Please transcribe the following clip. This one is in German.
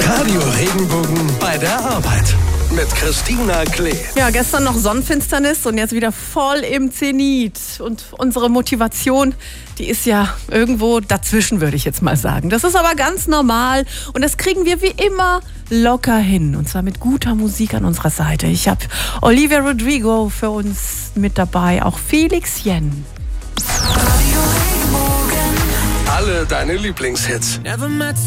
Radio Regenbogen bei der Arbeit mit Christina Klee. Ja, gestern noch Sonnenfinsternis und jetzt wieder voll im Zenit. Und unsere Motivation, die ist ja irgendwo dazwischen, würde ich jetzt mal sagen. Das ist aber ganz normal und das kriegen wir wie immer locker hin. Und zwar mit guter Musik an unserer Seite. Ich habe Olivia Rodrigo für uns mit dabei, auch Felix Jen. Alle deine Lieblingshits.